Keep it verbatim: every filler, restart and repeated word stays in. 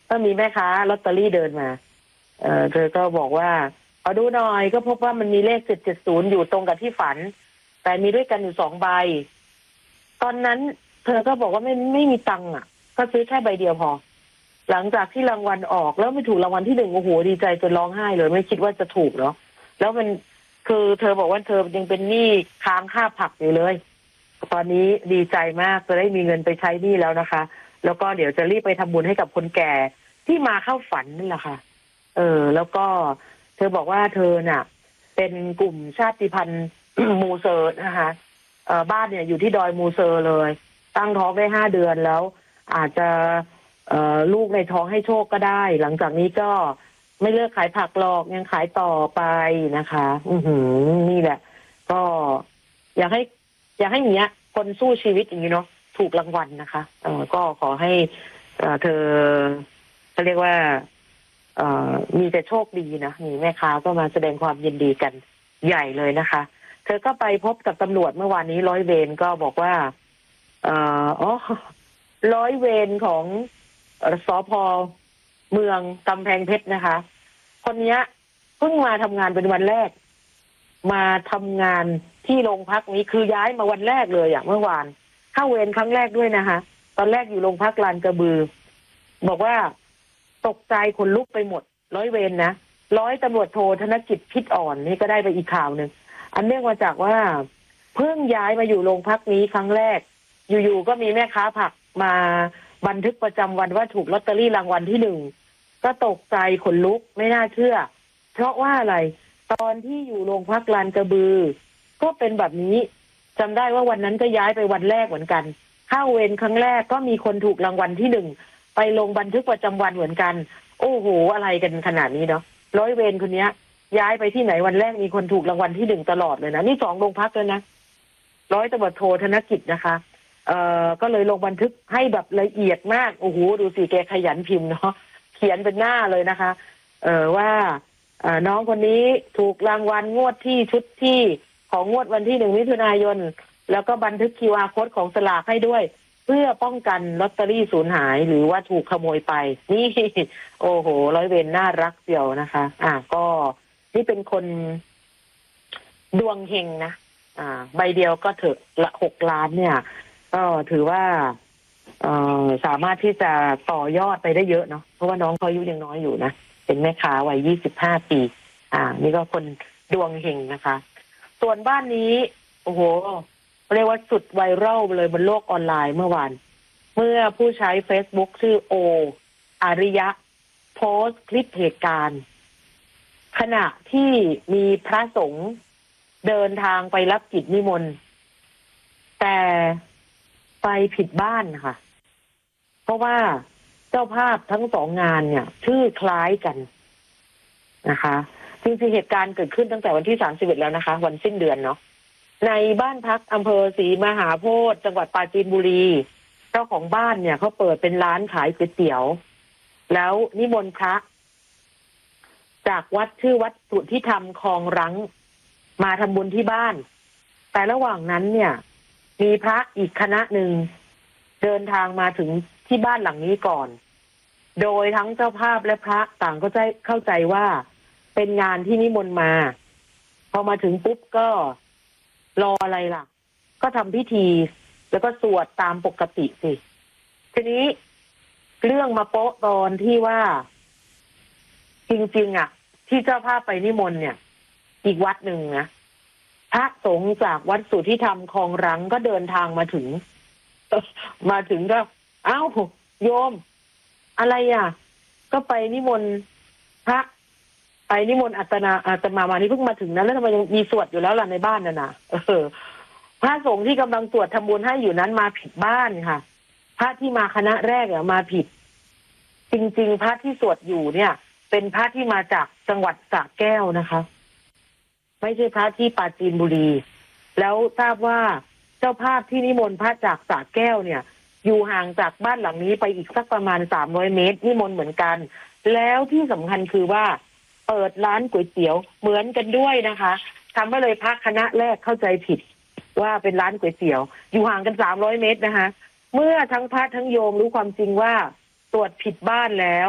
ก็มีแม่ค้าลอตเตอรี่เดินมาเออเธอก็บอกว่าขอดูหน่อยก็พบว่ามันมีเลขเจ็ดเจ็ดศูนย์อยู่ตรงกับที่ฝันแต่มีด้วยกันอยู่สองใบตอนนั้นเธอก็บอกว่าไม่ไม่มีตังค์อ่ะก็ซื้อแค่ใบเดียวพอหลังจากที่รางวัลออกแล้วไม่ถูกรางวัลที่หนึ่งโอ้โหดีใจจนร้องไห้เลยไม่คิดว่าจะถูกเนาะแล้วมันคือเธอบอกว่าเธอยังเป็นหนี้ค้างค่าผักอยู่เลยตอนนี้ดีใจมากจะได้มีเงินไปใช้หนี้แล้วนะคะแล้วก็เดี๋ยวจะรีบไปทำบุญให้กับคนแก่ที่มาเข้าฝันนั่นแหละค่ะเออแล้วก็เธอบอกว่าเธอน่ะเป็นกลุ่มชาติพันธุ์ มูเซอร์นะคะเออบ้านเนี่ยอยู่ที่ดอยมูเซอร์เลยตั้งท้องได้ห้าเดือนแล้วอาจจะเอ่อลูกในท้องให้โชคก็ได้หลังจากนี้ก็ไม่เลิกขายผักหรอกยังขายต่อไปนะคะ อือหือนี่แหละก็อยากให้อยากให้อย่างเงี้ยคนสู้ชีวิตอย่างนี้เนาะถูกรางวัลนะคะเออก็ขอให้เอ่อเธอเขาเรียกว่าเอ่อมีแต่โชคดีนะนี่แม่ค้าก็มาแสดงความยินดีกันใหญ่เลยนะคะเธอก็ไปพบกับตำรวจเมื่อวานนี้ร้อยเวรก็บอกว่าเอ่ออ๋อร้อยเวรของสภ.เมืองกำแพงเพชรนะคะคนนี้เพิ่งมาทำงานเป็นวันแรกมาทำงานที่โรงพักนี้คือย้ายมาวันแรกเลยอ่ะเมื่อวานเข้าเวรครั้งแรกด้วยนะคะตอนแรกอยู่โรงพักลานกระบือบอกว่าตกใจขนลุกไปหมดร้อยเวรนะร้อยตำรวจโทธนกิจพิษอ่อนนี่ก็ได้ไปอีกข่าวหนึ่งอันเนื่องมาจากว่าเพิ่งย้ายมาอยู่โรงพักนี้ครั้งแรกอยู่ๆก็มีแม่ค้าผักมาบันทึกประจำวันว่าถูกลอตเตอรี่รางวัลที่หนึ่งก็ตกใจขนลุกไม่น่าเชื่อเพราะว่าอะไรตอนที่อยู่โรงพักลานกระบือก็เป็นแบบนี้จำได้ว่าวันนั้นก็ย้ายไปวันแรกเหมือนกันเข้าเวรครั้งแรกก็มีคนถูกรางวัลที่หนึ่งไปลงบันทึกประจำวันเหมือนกันโอ้โหอะไรกันขนาดนี้เนาะร้อยเวรคนนี้ย้ายไปที่ไหนวันแรกมีคนถูกรางวัลที่หนึ่งตลอดเลยนะนี่สองโรงพักเลยนะร้อยตำรวจโทธนกิจนะคะเอ่อก็เลยลงบันทึกให้แบบละเอียดมากโอ้โหดูสิแกขยันพิมพ์เนาะเขียนเป็นหน้าเลยนะคะเอ่อว่าเอ่อน้องคนนี้ถูกรางวัลงวดที่ชุดที่ของงวดวันที่หนึ่งมิถุนายนแล้วก็บันทึก คิว อาร์ Code ของสลากให้ด้วยเพื่อป้องกันลอตเตอรี่สูญหายหรือว่าถูกขโมยไปนี่โอ้โหร้อยเวรน่ารักเดียวนะคะอ่าก็นี่เป็นคนดวงเฮงนะอ่าใบเดียวก็เถอะละหกล้านเนี่ยก็ถือว่าเอ่อสามารถที่จะต่อยอดไปได้เยอะเนาะเพราะว่าน้องเขาอายุยังน้อยอยู่นะเป็นแม่ค้าวัยยี่สิบห้าปีอ่านี่ก็คนดวงเฮงนะคะส่วนบ้านนี้โอ้โหเรียกว่าสุดไวรัลเลยบนโลกออนไลน์เมื่อวานเมื่อผู้ใช้ Facebook ชื่อโออาริยะโพสต์คลิปเหตุการณ์ขณะที่มีพระสงฆ์เดินทางไปรับกิจนิมนต์แต่ไปผิดบ้านค่ะเพราะว่าเจ้าภาพทั้งสองงานเนี่ยชื่อคล้ายกันนะคะจริงๆเหตุการณ์เกิดขึ้นตั้งแต่วันที่สามสิบเอ็ดแล้วนะคะวันสิ้นเดือนเนาะในบ้านพักอำเภอศรีมหาโพธิ์จังหวัดปราจีนบุรีเจ้าของบ้านเนี่ยเขาเปิดเป็นร้านขายก๋วยเตี๋ยวแล้วนิมนต์พระจากวัดชื่อวัดสุทธิธรรมคลองรังมาทำบุญที่บ้านแต่ระหว่างนั้นเนี่ยมีพระอีกคณะหนึ่งเดินทางมาถึงที่บ้านหลังนี้ก่อนโดยทั้งเจ้าภาพและพระต่างก็ใจเข้าใจว่าเป็นงานที่นิมนต์มาพอมาถึงปุ๊บก็รออะไรล่ะก็ทำพิธีแล้วก็สวดตามปกติสิทีนี้เรื่องมาโป๊ะตอนที่ว่าจริงๆอ่ะที่เจ้าภาพไปนิมนต์เนี่ยอีกวัดหนึ่งนะพระสงฆ์จากวัดสุทธิธรรมคลองรังก็เดินทางมาถึงมาถึงก็อ้าวโยมอะไรอ่ะก็ไปนิมนต์พระไปนิมนต์อาตนาอาตมามานี่เพิ่งมาถึงนะแล้วทำไมยังมีสวดอยู่แล้วล่ะในบ้านน่ะนะเออพระสงฆ์ที่กำลังสวดทำบุญให้อยู่นั้นมาผิดบ้านค่ะพระที่มาคณะแรกเนี่ยมาผิดจริงๆพระที่สวดอยู่เนี่ยเป็นพระที่มาจากจังหวัดสระแก้วนะคะไม่ใช่พระที่ปราจีนบุรีแล้วทราบว่าเจ้าภาพที่นิมนต์พระจากสระแก้วเนี่ยอยู่ห่างจากบ้านหลังนี้ไปอีกสักประมาณสามร้อยเมตรนิมนต์เหมือนกันแล้วที่สำคัญคือว่าเปิดร้านก๋วยเตี๋ยวเหมือนกันด้วยนะคะทำให้เลยพระคณะแรกเข้าใจผิดว่าเป็นร้านก๋วยเตี๋ยวอยู่ห่างกันสามร้อยเมตรนะคะเมื่อทั้งพระทั้งโยมรู้ความจริงว่าตรวจผิดบ้านแล้ว